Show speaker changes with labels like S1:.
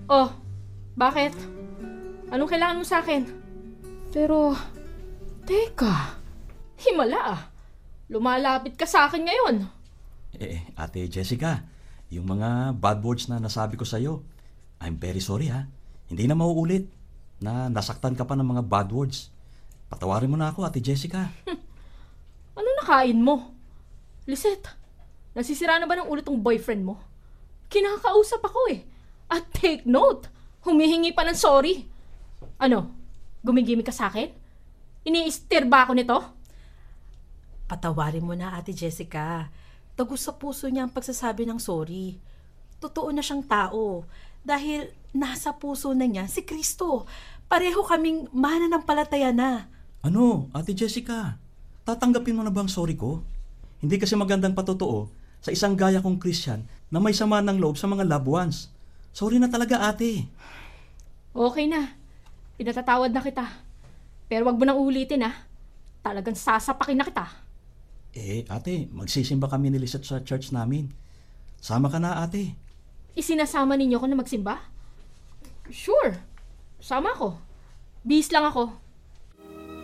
S1: Oh, bakit? Anong kailangan mo sa akin? Pero, teka, himala ah. Lumalapit ka sa akin ngayon.
S2: Ate Jessica, yung mga bad words na nasabi ko sa'yo, I'm very sorry ha. Hindi na mauulit na nasaktan ka pa ng mga bad words. Patawarin mo na ako, Ate Jessica.
S1: Ano nakain mo? Lisette, nasisira na ba ng ulo tong boyfriend mo? Kinakausap ako eh. At take note, humihingi pa ng sorry. Ano, gumigimik ka sa akin? Ini-stir ba ako nito?
S3: Patawarin mo na, Ate Jessica. Tagus sa puso niya ang pagsasabi ng sorry. Totoo na siyang tao. Dahil nasa puso na niya si Kristo. Pareho kaming mananampalataya na.
S2: Ano, Ate Jessica? Tatanggapin mo na ba ang sorry ko? Hindi kasi magandang patotoo sa isang gaya kong Christian na may sama ng loob sa mga loved ones. Sorry na talaga, ate.
S1: Okay na. Pinatatawad na kita. Pero wag mo nang ulitin ah. Talagang sasapakin na kita.
S2: Ate, magsisimba kami ni Lisette sa church namin. Sama ka na, ate.
S1: Isinasama ninyo ko na magsimba? Sure. Sama ako. Bihis lang ako.